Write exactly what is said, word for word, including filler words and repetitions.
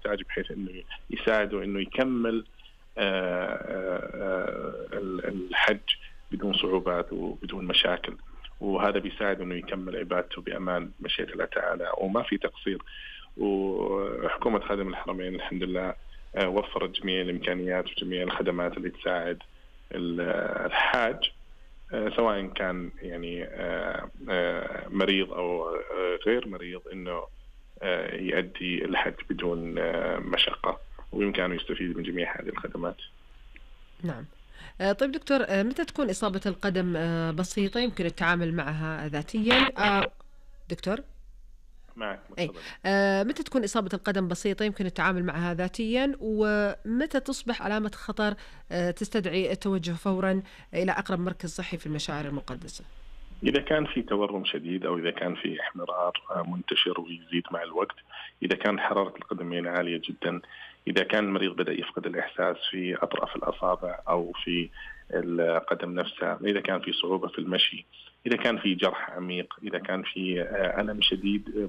المحتاج بحيث أنه يساعده أنه يكمل الحج بدون صعوبات وبدون مشاكل، وهذا بيساعد أنه يكمل عبادته بأمان مشيئة الله تعالى وما في تقصير. وحكومة خادم الحرمين الحمد لله وفرت جميع الإمكانيات وجميع الخدمات اللي تساعد الحاج سواء كان يعني مريض أو غير مريض إنه يؤدي الحج بدون مشقة، ويمكنه يستفيد من جميع هذه الخدمات. نعم. طيب دكتور، متى تكون إصابة القدم بسيطة يمكن التعامل معها ذاتيا؟ دكتور معك أي. آه، متى تكون إصابة القدم بسيطة يمكن التعامل معها ذاتيا، ومتى تصبح علامة خطر آه، تستدعي التوجه فورا إلى أقرب مركز صحي في المشاعر المقدسة؟ إذا كان في تورم شديد أو إذا كان في احمرار منتشر ويزيد مع الوقت، إذا كان حرارة القدمين عالية جدا، إذا كان المريض بدأ يفقد الإحساس في أطراف الأصابع أو في القدم نفسها، إذا كان في صعوبة في المشي، إذا كان في جرح عميق، إذا كان في ألم شديد